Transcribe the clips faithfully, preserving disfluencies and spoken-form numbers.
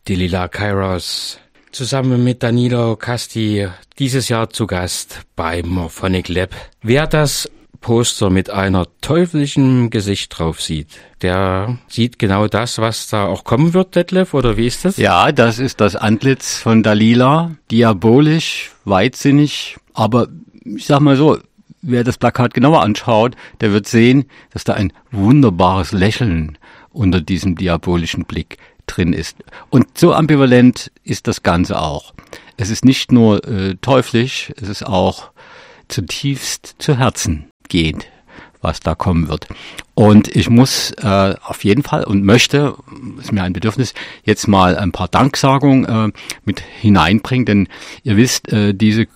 Delilah Kairos zusammen mit Danilo Casti dieses Jahr zu Gast bei Morphonic Lab. Wer das Poster mit einer teuflischen Gesicht drauf sieht, der sieht genau das, was da auch kommen wird, Detlef, oder wie ist das? Ja, das ist das Antlitz von Delilah, diabolisch, weitsinnig, aber ich sag mal so, wer das Plakat genauer anschaut, der wird sehen, dass da ein wunderbares Lächeln unter diesem diabolischen Blick drin ist. Und so ambivalent ist das Ganze auch. Es ist nicht nur äh, teuflisch, es ist auch zutiefst zu Herzen gehend, was da kommen wird. Und ich muss äh, auf jeden Fall und möchte, ist mir ein Bedürfnis, jetzt mal ein paar Danksagungen äh, mit hineinbringen, denn ihr wisst, äh, diese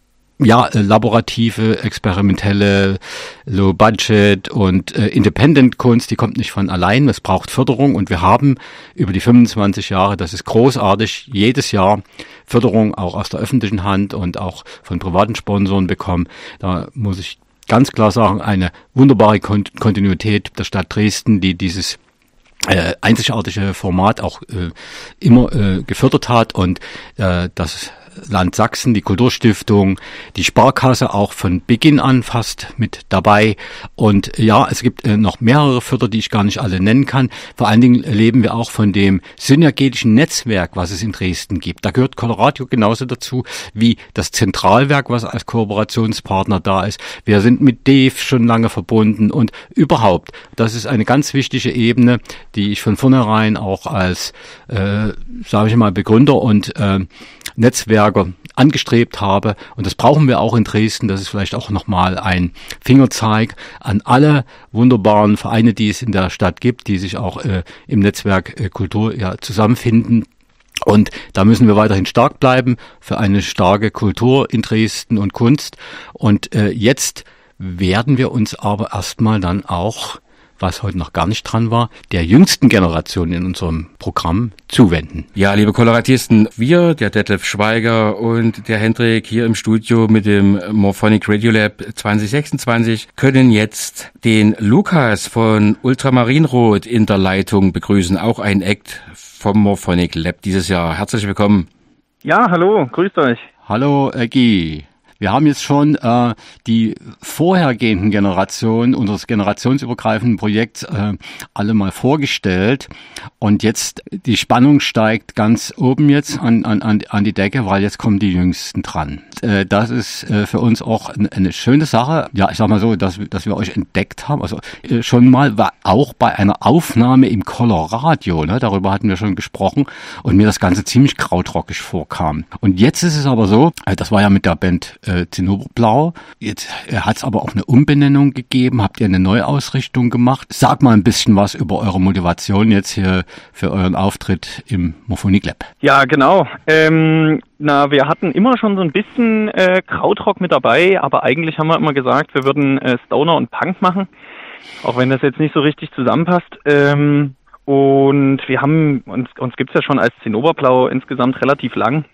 ja, laborative, experimentelle, Low-Budget und äh, Independent-Kunst, die kommt nicht von allein, es braucht Förderung und wir haben über die fünfundzwanzig Jahre, das ist großartig, jedes Jahr Förderung auch aus der öffentlichen Hand und auch von privaten Sponsoren bekommen. Da muss ich ganz klar sagen, eine wunderbare Kont- Kontinuität der Stadt Dresden, die dieses äh, einzigartige Format auch äh, immer äh, gefördert hat und äh, das Land Sachsen, die Kulturstiftung, die Sparkasse auch von Beginn an fast mit dabei. Und ja, es gibt äh, noch mehrere Förder, die ich gar nicht alle nennen kann. Vor allen Dingen leben wir auch von dem synergetischen Netzwerk, was es in Dresden gibt. Da gehört Coloradio genauso dazu wie das Zentralwerk, was als Kooperationspartner da ist. Wir sind mit D E F schon lange verbunden und überhaupt, das ist eine ganz wichtige Ebene, die ich von vornherein auch als, äh, sage ich mal, Begründer und äh, Netzwerk angestrebt habe. Und das brauchen wir auch in Dresden. Das ist vielleicht auch nochmal ein Fingerzeig an alle wunderbaren Vereine, die es in der Stadt gibt, die sich auch äh, im Netzwerk äh, Kultur ja zusammenfinden. Und da müssen wir weiterhin stark bleiben für eine starke Kultur in Dresden und Kunst. Und äh, jetzt werden wir uns aber erstmal dann auch, was heute noch gar nicht dran war, der jüngsten Generation in unserem Programm zuwenden. Ja, liebe Koloratisten, wir, der Detlef Schweiger und der Hendrik hier im Studio mit dem Morphonic Radio Lab zwanzig sechsundzwanzig können jetzt den Lukas von Ultramarinrot in der Leitung begrüßen, auch ein Act vom Morphonic Lab dieses Jahr. Herzlich willkommen. Ja, hallo, grüßt euch. Hallo, Eggy. Wir haben jetzt schon äh, die vorhergehenden Generationen unseres generationsübergreifenden Projekts äh, alle mal vorgestellt und jetzt die Spannung steigt ganz oben jetzt an an an die Decke, weil jetzt kommen die Jüngsten dran. Äh, das ist äh, für uns auch eine, eine schöne Sache. Ja, ich sag mal so, dass dass wir euch entdeckt haben. Also äh, schon mal war auch bei einer Aufnahme im Coloradio, ne, darüber hatten wir schon gesprochen und mir das Ganze ziemlich krautrockig vorkam. Und jetzt ist es aber so, äh, das war ja mit der Band äh, Zinnoberblau. Jetzt hat es aber auch eine Umbenennung gegeben. Habt ihr eine Neuausrichtung gemacht? Sag mal ein bisschen was über eure Motivation jetzt hier für euren Auftritt im Morphonic Lab. Ja, genau. Ähm, na, wir hatten immer schon so ein bisschen äh, Krautrock mit dabei, aber eigentlich haben wir immer gesagt, wir würden äh, Stoner und Punk machen, auch wenn das jetzt nicht so richtig zusammenpasst. Ähm, und wir haben, uns, uns gibt's ja schon als Zinnoberblau insgesamt relativ lang.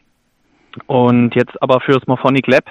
Und jetzt aber fürs Morphonic Lab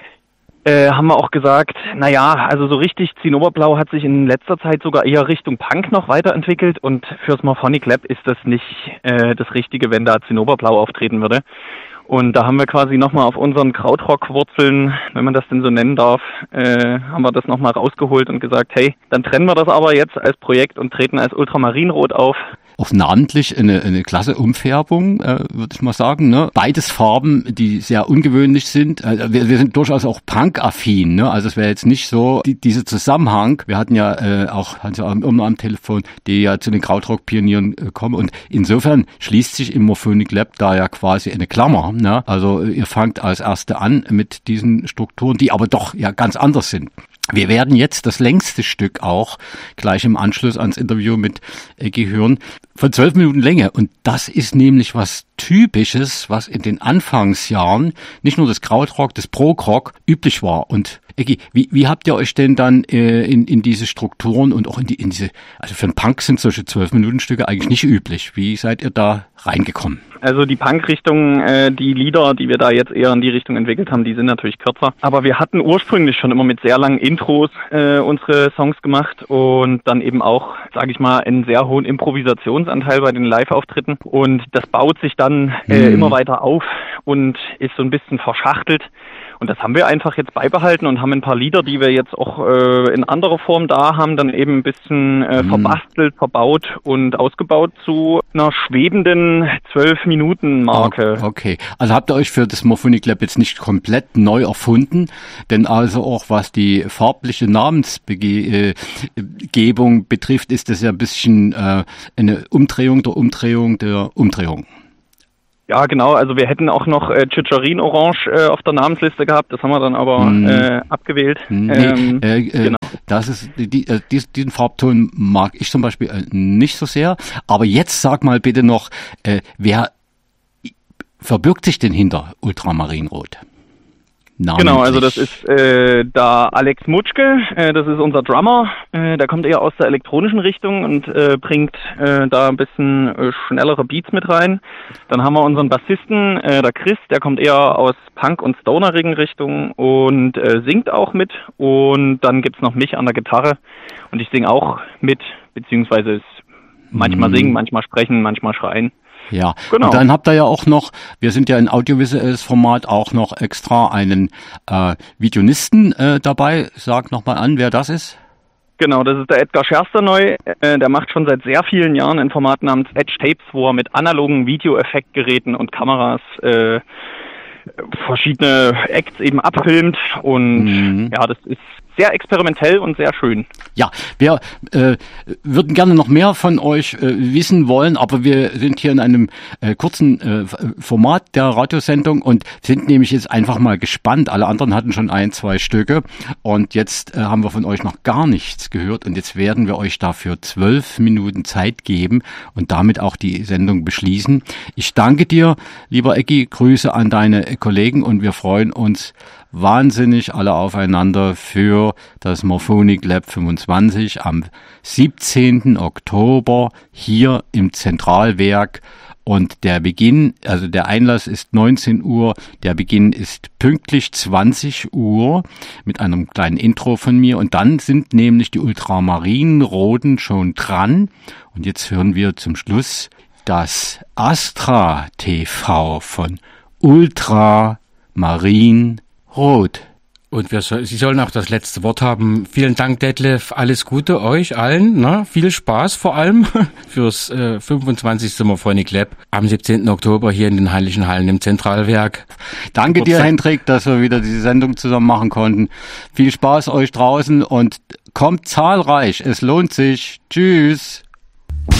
äh, haben wir auch gesagt, naja, also so richtig Zinnoberblau hat sich in letzter Zeit sogar eher Richtung Punk noch weiterentwickelt und fürs Morphonic Lab ist das nicht äh, das Richtige, wenn da Zinnoberblau auftreten würde. Und da haben wir quasi nochmal auf unseren Krautrock-Wurzeln, wenn man das denn so nennen darf, äh, haben wir das nochmal rausgeholt und gesagt, hey, dann trennen wir das aber jetzt als Projekt und treten als Ultramarinrot auf. Auch namentlich eine, eine klasse Umfärbung, äh, würde ich mal sagen. Ne? Beides Farben, die sehr ungewöhnlich sind. Äh, wir, wir sind durchaus auch Punk-affin. Ne? Also es wäre jetzt nicht so, die, dieser Zusammenhang. Wir hatten ja äh, auch also immer am Telefon, die ja zu den Krautrock-Pionieren äh, kommen. Und insofern schließt sich im Morphonic Lab da ja quasi eine Klammer. Ne? Also ihr fangt als Erste an mit diesen Strukturen, die aber doch ja ganz anders sind. Wir werden jetzt das längste Stück auch gleich im Anschluss ans Interview mit Eggy hören, von zwölf Minuten Länge. Und das ist nämlich was Typisches, was in den Anfangsjahren nicht nur des Krautrock, des Prog-Rock üblich war. Und Eggy, wie, wie habt ihr euch denn dann äh, in, in diese Strukturen und auch in, die, in diese, also für einen Punk sind solche zwölf Minuten Stücke eigentlich nicht üblich. Wie seid ihr da reingekommen? Also die Punk-Richtung, äh, die Lieder, die wir da jetzt eher in die Richtung entwickelt haben, die sind natürlich kürzer. Aber wir hatten ursprünglich schon immer mit sehr langen Intros äh, unsere Songs gemacht und dann eben auch, sage ich mal, einen sehr hohen Improvisationsanteil bei den Live-Auftritten. Und das baut sich dann äh, mhm. immer weiter auf und ist so ein bisschen verschachtelt. Und das haben wir einfach jetzt beibehalten und haben ein paar Lieder, die wir jetzt auch äh, in anderer Form da haben, dann eben ein bisschen äh, verbastelt, verbaut und ausgebaut zu einer schwebenden zwölf-Minuten-Marke. Okay, also habt ihr euch für das Morphonic Lab jetzt nicht komplett neu erfunden, denn also auch was die farbliche Namensgebung betrifft, ist das ja ein bisschen äh, eine Umdrehung der Umdrehung der Umdrehung. Ja, genau. Also wir hätten auch noch äh, Cicerin Orange äh, auf der Namensliste gehabt. Das haben wir dann aber mm. äh, abgewählt. Nee, ähm, äh, genau. Das ist die, äh, diesen Farbton mag ich zum Beispiel äh, nicht so sehr. Aber jetzt sag mal bitte noch, äh, wer verbirgt sich denn hinter Ultramarinrot? Namentlich. Genau, also das ist äh, da Alex Mutschke, äh, das ist unser Drummer, äh, der kommt eher aus der elektronischen Richtung und äh, bringt äh, da ein bisschen äh, schnellere Beats mit rein. Dann haben wir unseren Bassisten, äh, der Chris, der kommt eher aus Punk- und Stonerigen Richtung und äh, singt auch mit. Und dann gibt's noch mich an der Gitarre und ich singe auch mit, beziehungsweise ist manchmal mm. singen, manchmal sprechen, manchmal schreien. Ja, genau. Und dann habt ihr ja auch noch, wir sind ja in audiovisuelles Format, auch noch extra einen äh, Videonisten äh, dabei. Sag nochmal an, wer das ist. Genau, das ist der Edgar Scherster neu. Äh, der macht schon seit sehr vielen Jahren ein Format namens Edge Tapes, wo er mit analogen Videoeffektgeräten und Kameras äh, verschiedene Acts eben abfilmt. Und mhm. ja, das ist sehr experimentell und sehr schön. Ja, wir äh, würden gerne noch mehr von euch äh, wissen wollen, aber wir sind hier in einem äh, kurzen äh, Format der Radiosendung und sind nämlich jetzt einfach mal gespannt. Alle anderen hatten schon ein, zwei Stücke und jetzt äh, haben wir von euch noch gar nichts gehört und jetzt werden wir euch dafür zwölf Minuten Zeit geben und damit auch die Sendung beschließen. Ich danke dir, lieber Ecki, Grüße an deine Kollegen und wir freuen uns wahnsinnig alle aufeinander für das Morphonic Lab fünfundzwanzig am siebzehnten Oktober hier im Zentralwerk. Und der Beginn, also der Einlass ist neunzehn Uhr, der Beginn ist pünktlich zwanzig Uhr mit einem kleinen Intro von mir. Und dann sind nämlich die Ultramarinroten schon dran. Und jetzt hören wir zum Schluss das Astra T V von Ultramarin Rot. Und wir soll, Sie sollen auch das letzte Wort haben. Vielen Dank, Detlef. Alles Gute euch allen. Ne? Viel Spaß vor allem fürs äh, fünfundzwanzigste Morphonic Lab am siebzehnten Oktober hier in den Heiligen Hallen im Zentralwerk. Danke dir, Hendrik, dass wir wieder diese Sendung zusammen machen konnten. Viel Spaß euch draußen und kommt zahlreich. Es lohnt sich. Tschüss.